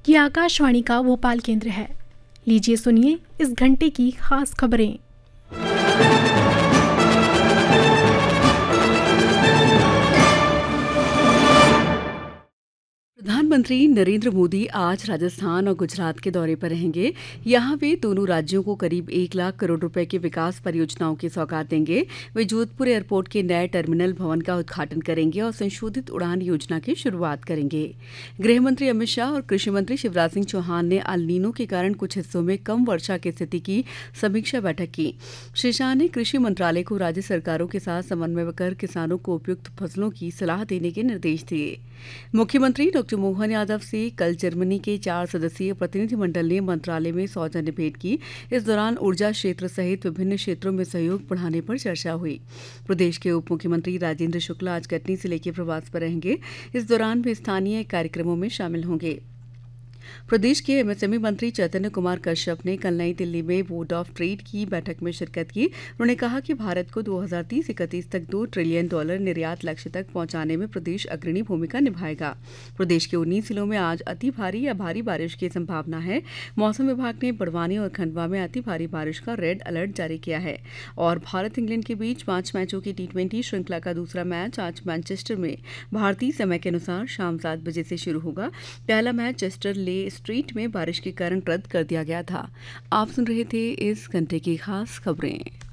ये आकाशवाणी का भोपाल केंद्र है। लीजिए सुनिए इस घंटे की खास खबरें। प्रधानमंत्री नरेंद्र मोदी आज राजस्थान और गुजरात के दौरे पर रहेंगे। यहाँ वे दोनों राज्यों को करीब 1 लाख करोड़ रुपए की विकास परियोजनाओं की सौगात देंगे। वे जोधपुर एयरपोर्ट के नए टर्मिनल भवन का उद्घाटन करेंगे और संशोधित उड़ान योजना की शुरुआत करेंगे। गृह मंत्री अमित शाह और कृषि मंत्री शिवराज सिंह चौहान ने अल नीनो के कारण कुछ हिस्सों में कम वर्षा की स्थिति की समीक्षा बैठक की। श्री शाह ने कृषि मंत्रालय को राज्य सरकारों के साथ समन्वय कर किसानों को उपयुक्त फसलों की सलाह देने के निर्देश दिए। मुख्यमंत्री डॉक्टर मोहन यादव से कल जर्मनी के 4 सदस्यीय प्रतिनिधिमंडल ने मंत्रालय में सौजन्य भेंट की। इस दौरान ऊर्जा क्षेत्र सहित विभिन्न क्षेत्रों में सहयोग बढ़ाने पर चर्चा हुई। प्रदेश के उप मुख्यमंत्री राजेंद्र शुक्ला आज कटनी जिले के प्रवास पर रहेंगे। इस दौरान वे स्थानीय कार्यक्रमों में शामिल होंगे। प्रदेश के एमएसएमई मंत्री चैतन्य कुमार कश्यप ने कल नई दिल्ली में बोर्ड ऑफ ट्रेड की बैठक में शिरकत की। उन्होंने कहा कि भारत को 2030-31 तक $2 ट्रिलियन निर्यात लक्ष्य तक पहुंचाने में प्रदेश अग्रणी भूमिका निभाएगा। प्रदेश के 19 जिलों में आज अति भारी या भारी बारिश की संभावना है। मौसम विभाग ने बड़वानी और खंडवा में अति भारी बारिश का रेड अलर्ट जारी किया है। और भारत इंग्लैंड के बीच 5 मैचों की T20 श्रृंखला का दूसरा मैच आज मैनचेस्टर में भारतीय समय के अनुसार शाम 7 बजे से शुरू होगा। पहला मैच चेस्टर ले स्ट्रीट में बारिश के कारण रद्द कर दिया गया था। आप सुन रहे थे इस घंटे की खास खबरें।